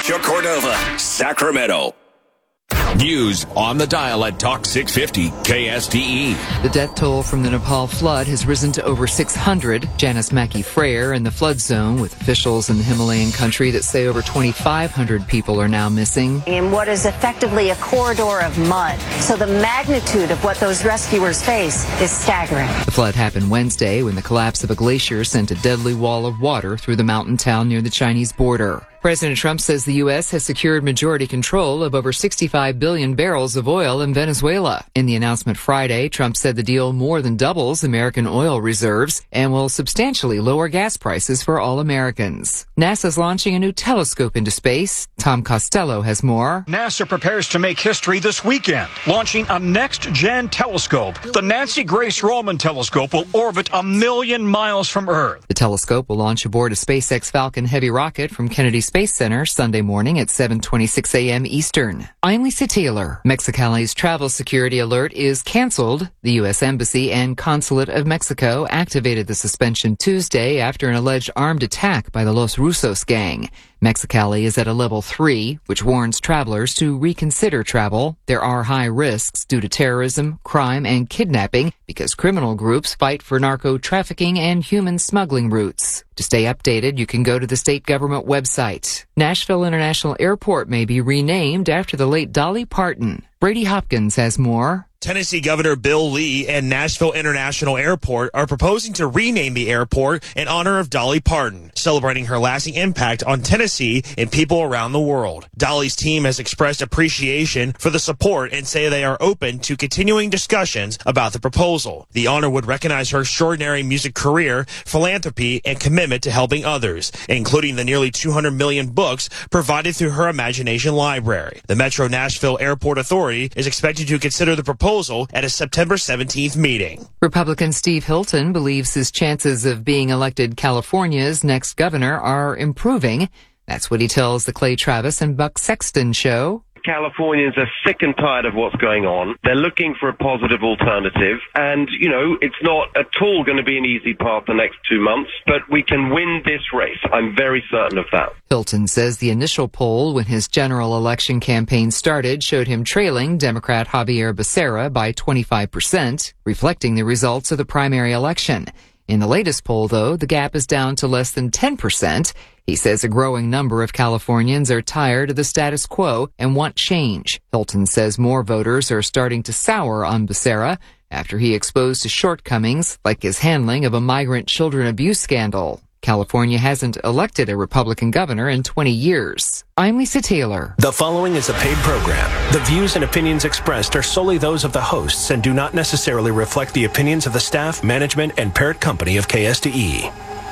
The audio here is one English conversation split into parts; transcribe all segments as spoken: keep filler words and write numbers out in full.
Rancho Cordova, Sacramento. News on the dial at Talk six fifty K S T E. The death toll from the Nepal flood has risen to over six hundred. Janice Mackey Frere in the flood zone with officials in the Himalayan country that say over twenty-five hundred people are now missing. In what is effectively a corridor of mud. So the magnitude of what those rescuers face is staggering. The flood happened Wednesday when the collapse of a glacier sent a deadly wall of water through the mountain town near the Chinese border. President Trump says the U S has secured majority control of over sixty-five billion barrels of oil in Venezuela. In the announcement Friday, Trump said the deal more than doubles American oil reserves and will substantially lower gas prices for all Americans. NASA's launching a new telescope into space. Tom Costello has more. NASA prepares to make history this weekend, launching a next-gen telescope. The Nancy Grace Roman telescope will orbit a million miles from Earth. The telescope will launch aboard a SpaceX Falcon Heavy rocket from Kennedy Space Center Sunday morning at seven twenty-six a.m. Eastern. I'm Lisa Taylor. Mexicali's travel security alert is canceled. The U S Embassy and Consulate of Mexico activated the suspension Tuesday after an alleged armed attack by the Los Rusos gang. Mexicali is at a level three, which warns travelers to reconsider travel. There are high risks due to terrorism, crime, and kidnapping because criminal groups fight for narco trafficking and human smuggling routes. To stay updated, you can go to the state government website. Nashville International Airport may be renamed after the late Dolly Parton. Brady Hopkins has more. Tennessee Governor Bill Lee and Nashville International Airport are proposing to rename the airport in honor of Dolly Parton, celebrating her lasting impact on Tennessee and people around the world. Dolly's team has expressed appreciation for the support and say they are open to continuing discussions about the proposal. The honor would recognize her extraordinary music career, philanthropy, and commitment to helping others, including the nearly two hundred million books provided through her Imagination Library. The Metro Nashville Airport Authority is expected to consider the proposal at a September seventeenth meeting. Republican Steve Hilton believes his chances of being elected California's next governor are improving. That's what he tells the Clay Travis and Buck Sexton show. Californians are sick and tired of what's going on. They're looking for a positive alternative. And, you know, it's not at all going to be an easy path the next two months, but we can win this race. I'm very certain of that. Hilton says the initial poll when his general election campaign started showed him trailing Democrat Javier Becerra by twenty-five percent, reflecting the results of the primary election. In the latest poll, though, the gap is down to less than ten percent. He says a growing number of Californians are tired of the status quo and want change. Hilton says more voters are starting to sour on Becerra after he exposed his shortcomings, like his handling of a migrant children abuse scandal. California hasn't elected a Republican governor in twenty years. I'm Lisa Taylor. The following is a paid program. The views and opinions expressed are solely those of the hosts and do not necessarily reflect the opinions of the staff, management, and parent company of K S T E.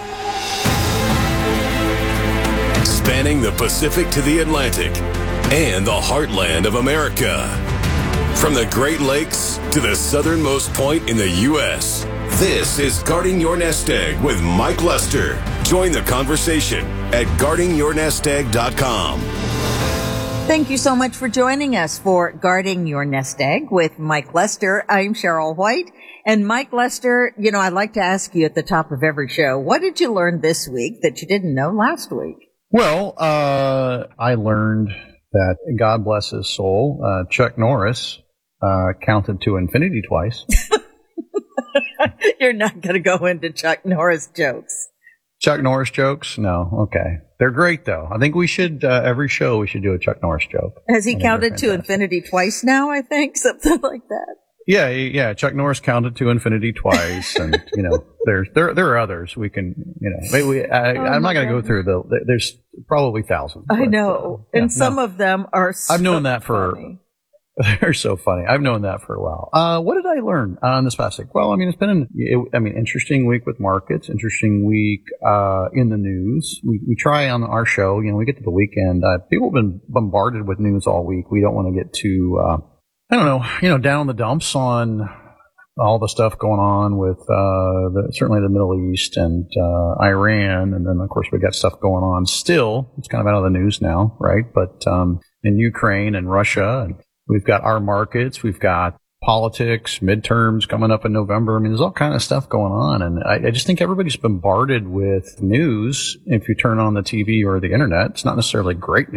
Spanning the Pacific to the Atlantic and the heartland of America. From the Great Lakes to the southernmost point in the U S, this is Guarding Your Nest Egg with Mike Lester. Join the conversation at guarding your nest egg dot com. Thank you so much for joining us for Guarding Your Nest Egg with Mike Lester. I'm Cheryl White. And Mike Lester, you know, I'd like to ask you at the top of every show, what did you learn this week that you didn't know last week? Well, uh, I learned that, God bless his soul, uh, Chuck Norris uh, counted to infinity twice. You're not going to go into Chuck Norris jokes. Chuck Norris jokes? No. Okay. They're great, though. I think we should, uh, every show, we should do a Chuck Norris joke. Has he counted to infinity twice now, I think? Something like that. Yeah, yeah. Chuck Norris counted to infinity twice, and you know, there's there there are others we can, you know. Maybe we, I, oh I'm not going to go through the. There's probably thousands. I but, know, uh, yeah, and some no. of them are. So I've known that for. Funny. They're so funny. I've known that for a while. Uh, what did I learn on this past week? Well, I mean, it's been an, it, I mean, interesting week with markets. Interesting week uh, in the news. We we try on our show. You know, we get to the weekend. Uh, people have been bombarded with news all week. We don't want to get too. Uh, I don't know, you know, down in the dumps on all the stuff going on with uh, the, certainly the Middle East and uh, Iran. And then, of course, we got stuff going on still. It's kind of out of the news now, right? But um, in Ukraine and Russia, and we've got our markets. We've got politics, midterms coming up in November. I mean, there's all kind of stuff going on. And I, I just think everybody's bombarded with news. If you turn on the T V or the internet, it's not necessarily great news.